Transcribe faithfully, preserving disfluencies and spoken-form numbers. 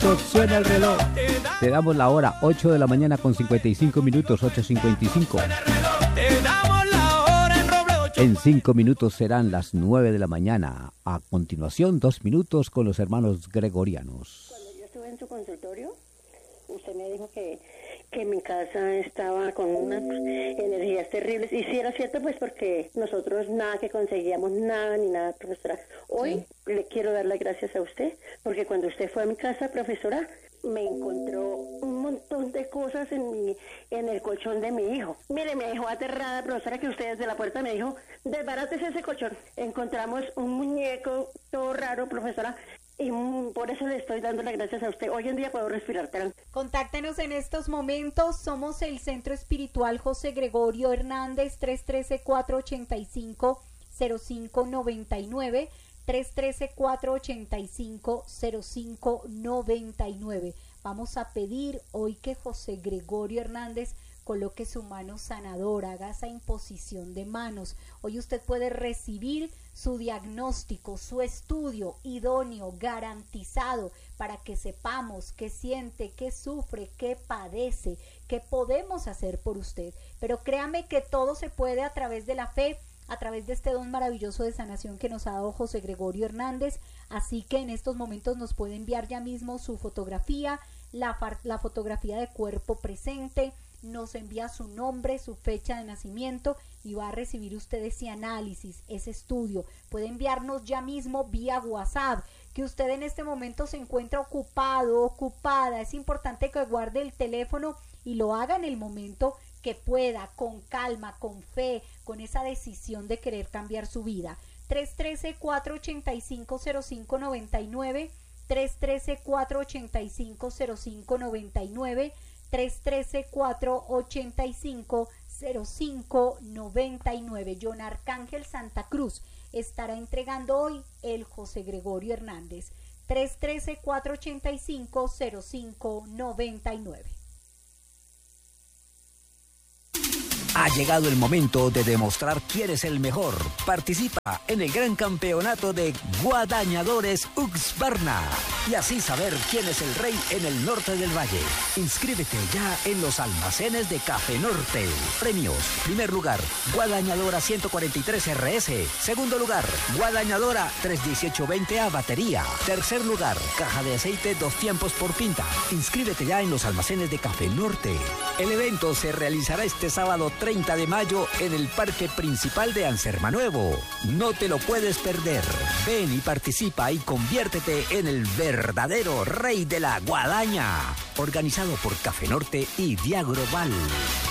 minutos, suena el reloj. Te damos la hora, ocho de la mañana con cincuenta y cinco minutos, ocho cincuenta y cinco. En cinco minutos serán las nueve de la mañana. A continuación, dos minutos con los hermanos gregorianos. Cuando yo estuve en su consultorio, usted me dijo que, que mi casa estaba con unas energías terribles. Y sí era cierto, pues porque nosotros nada que conseguíamos, nada ni nada, profesora. Hoy sí. Le quiero dar las gracias a usted, porque cuando usted fue a mi casa, profesora, me encontró un montón de cosas en mi, en el colchón de mi hijo. Mire, me dejó aterrada, profesora, que usted desde la puerta me dijo, desbarátese ese colchón. Encontramos un muñeco todo raro, profesora, y por eso le estoy dando las gracias a usted. Hoy en día puedo respirar. Contáctenos en estos momentos. Somos el Centro Espiritual José Gregorio Hernández, tres uno tres, cuatro ocho cinco, cero cinco nueve nueve. tres uno tres, cuatro ocho cinco, cero cinco nueve nueve. Vamos a pedir hoy que José Gregorio Hernández coloque su mano sanadora, haga esa imposición de manos. Hoy usted puede recibir su diagnóstico, su estudio idóneo, garantizado, para que sepamos qué siente, qué sufre, qué padece, qué podemos hacer por usted. Pero créame que todo se puede a través de la fe, a través de este don maravilloso de sanación que nos ha dado José Gregorio Hernández. Así que en estos momentos nos puede enviar ya mismo su fotografía, la, la fotografía de cuerpo presente, nos envía su nombre, su fecha de nacimiento y va a recibir usted ese análisis, ese estudio. Puede enviarnos ya mismo vía WhatsApp, que usted en este momento se encuentra ocupado, ocupada. Es importante que guarde el teléfono y lo haga en el momento que pueda, con calma, con fe, con esa decisión de querer cambiar su vida. tres uno tres, cuatro ocho cinco, cero cinco nueve nueve, tres uno tres, cuatro ocho cinco, cero cinco nueve nueve, tres uno tres, cuatro ocho cinco, cero cinco nueve nueve. John Arcángel Santa Cruz estará entregando hoy el José Gregorio Hernández. tres uno tres, cuatro ocho cinco, cero cinco nueve nueve. Ha llegado el momento de demostrar quién es el mejor. Participa en el gran campeonato de Guadañadores Uxbarna y así saber quién es el rey en el norte del valle. Inscríbete ya en los almacenes de Café Norte. Premios: primer lugar, Guadañadora ciento cuarenta y tres R S. Segundo lugar, Guadañadora trescientos dieciocho veinte A batería. Tercer lugar, caja de aceite dos tiempos por pinta. Inscríbete ya en los almacenes de Café Norte. El evento se realizará este sábado treinta de mayo en el Parque Principal de Ansermanuevo. No te lo puedes perder. Ven y participa y conviértete en el verdadero rey de la guadaña. Organizado por Café Norte y Diagroval.